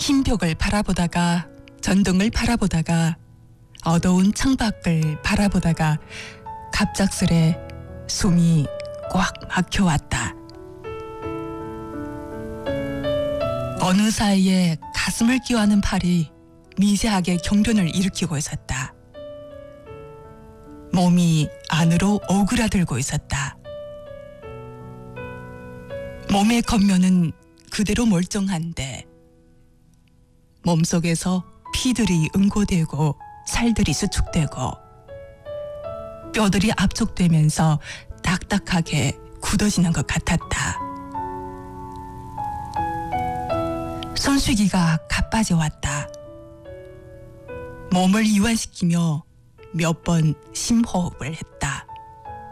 흰 벽을 바라보다가 전등을 바라보다가 어두운 창밖을 바라보다가 갑작스레 숨이 꽉 막혀왔다. 어느 사이에 가슴을 끼워하는 팔이 미세하게 경련을 일으키고 있었다. 몸이 안으로 오그라들고 있었다. 몸의 겉면은 그대로 멀쩡한데 몸속에서 피들이 응고되고 살들이 수축되고 뼈들이 압축되면서 딱딱하게 굳어지는 것 같았다. 손쉬기가 가빠져왔다. 몸을 이완시키며 몇 번 심호흡을 했다.